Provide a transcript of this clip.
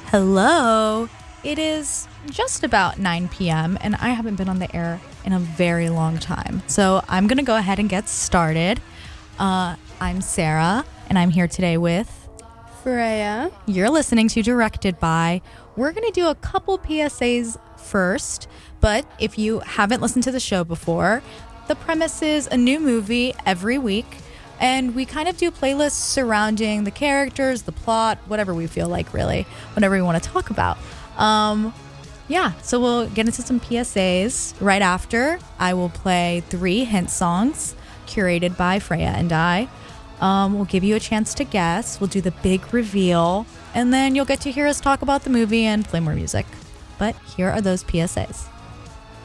Hello. It is just about 9 p.m. and I haven't been on the air in a very long time. So I'm going to go ahead and get started. I'm Sarah and I'm here today with Freya. You're listening to Directed By. We're going to do a couple PSAs first, but if you haven't listened to the show before, the premise is a new movie every week. And we kind of do playlists surrounding the characters, the plot, whatever we feel like, really, whatever we want to talk about. So we'll get into some PSAs right after. I will play 3 hint songs curated by Freya and I. We'll give you a chance to guess. We'll do the big reveal. And then you'll get to hear us talk about the movie and play more music. But here are those PSAs.